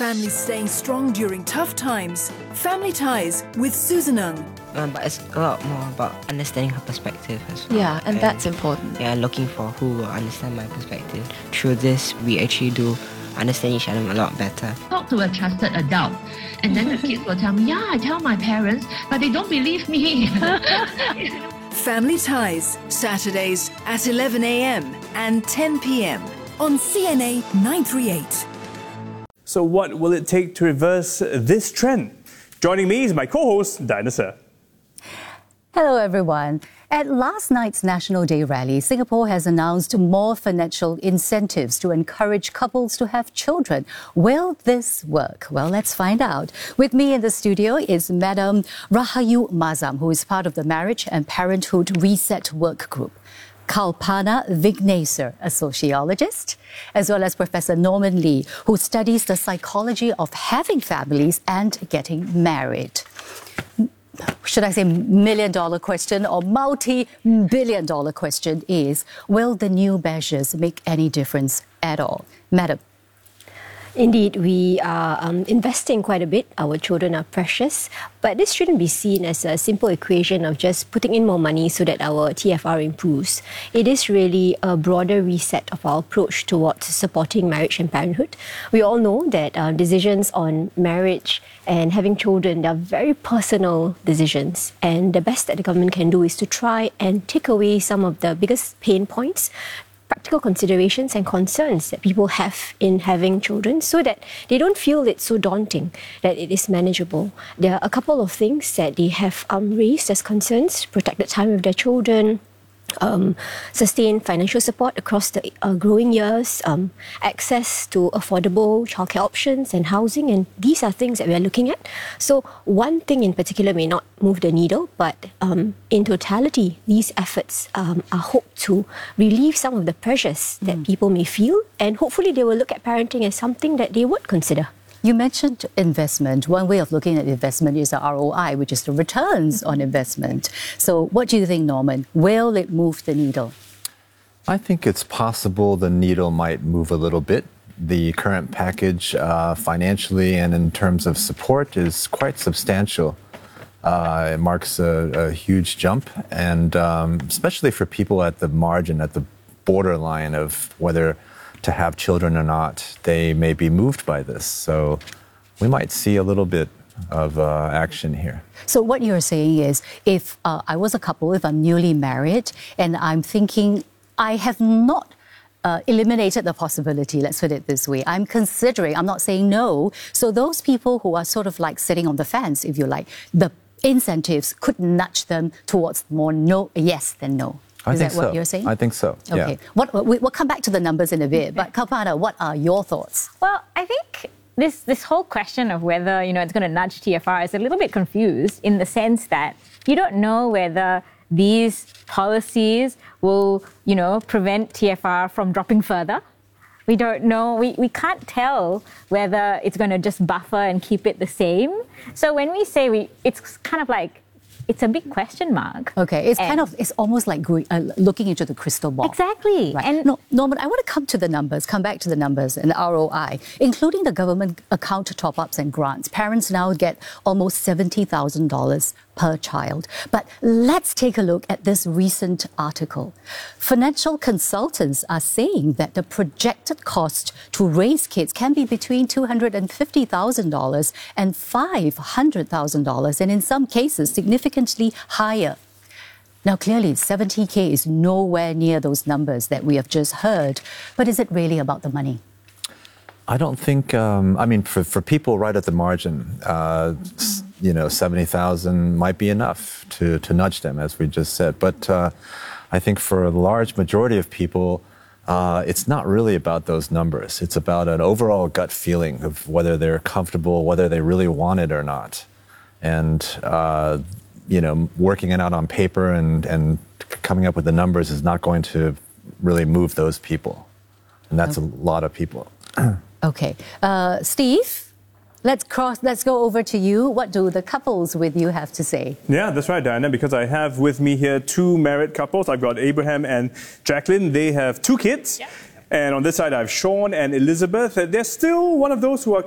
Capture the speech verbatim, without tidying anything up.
Families staying strong during tough times. Family Ties with Susan Ng. Um, but it's a lot more about understanding her perspective as well. Yeah, and, and that's important. Yeah, looking for who will understand my perspective. Through this, we actually do understand each other a lot better. Talk to a trusted adult, and then the kids will tell me, yeah, I tell my parents, but they don't believe me. Family Ties, Saturdays at eleven a m and ten p m on C N A nine thirty-eight. So what will it take to reverse this trend? Joining me is my co-host, Diana Sir. Hello everyone. At last night's National Day rally, Singapore has announced more financial incentives to encourage couples to have children. Will this work? Well, let's find out. With me in the studio is Madam Rahayu Mazam, who is part of the Marriage and Parenthood Reset Work Group. Kalpana Vignesar, a sociologist, as well as Professor Norman Lee, who studies the psychology of having families and getting married. Should I say million dollar question or multi-billion dollar question is, will the new measures make any difference at all? Madam. Indeed, we are um, investing quite a bit. Our children are precious, but this shouldn't be seen as a simple equation of just putting in more money so that our T F R improves. It is really a broader reset of our approach towards supporting marriage and parenthood. We all know that uh, decisions on marriage and having children are very personal decisions, and the best that the government can do is to try and take away some of the biggest pain points, practical considerations and concerns that people have in having children, so that they don't feel it's so daunting, that it is manageable. There are a couple of things that they have um, raised as concerns: protect the time with their children, um, sustain financial support across the uh, growing years, um, access to affordable childcare options and housing, and these are things that we are looking at. So one thing in particular may not move the needle, but um, in totality, these efforts um, are hoped to relieve some of the pressures that mm. people may feel, and hopefully they will look at parenting as something that they would consider. You mentioned investment. One way of looking at investment is the R O I, which is the returns on investment. So what do you think, Norman? Will it move the needle? I think it's possible the needle might move a little bit. The current package uh, financially and in terms of support is quite substantial. Uh, it marks a, a huge jump, and um, especially for people at the margin, at the borderline of whether to have children or not, they may be moved by this. So we might see a little bit of uh, action here. So what you're saying is, if uh, I was a couple, if I'm newly married, and I'm thinking I have not uh, eliminated the possibility, let's put it this way, I'm considering, I'm not saying no. So those people who are sort of like sitting on the fence, if you like, the incentives could nudge them towards more no, yes than no. I Is think that what so. you're saying? I think so, okay. Yeah. What, we, we'll come back to the numbers in a bit, but Kalpana, what are your thoughts? Well, I think this, this whole question of whether, you know, it's going to nudge T F R is a little bit confused, in the sense that you don't know whether these policies will, you know, prevent T F R from dropping further. We don't know, we, we can't tell whether it's going to just buffer and keep it the same. So when we say we, it's kind of like, it's a big question mark. Okay, it's and kind of, it's almost like going, uh, looking into the crystal ball. Exactly. Right. And no, Norman, I want to come to the numbers, come back to the numbers and the R O I, including the government account top-ups and grants. Parents now get almost seventy thousand dollars per child. But let's take a look at this recent article. Financial consultants are saying that the projected cost to raise kids can be between two hundred fifty thousand dollars and five hundred thousand dollars, and in some cases significantly higher. Now, clearly, seventy K is nowhere near those numbers that we have just heard. But is it really about the money? I don't think, um, I mean, for, for people right at the margin, uh, you know, seventy thousand might be enough to, to nudge them, as we just said. But uh, I think for a large majority of people, uh, it's not really about those numbers. It's about an overall gut feeling of whether they're comfortable, whether they really want it or not. And, uh, you know, working it out on paper and, and coming up with the numbers is not going to really move those people. And that's okay. A lot of people. Okay. Uh, Steve, let's cross. Let's go over to you. What do the couples with you have to say? Yeah, that's right, Diana, because I have with me here two married couples. I've got Abraham and Jacqueline. They have two kids. Yep. And on this side, I have Sean and Elizabeth. They're still one of those who are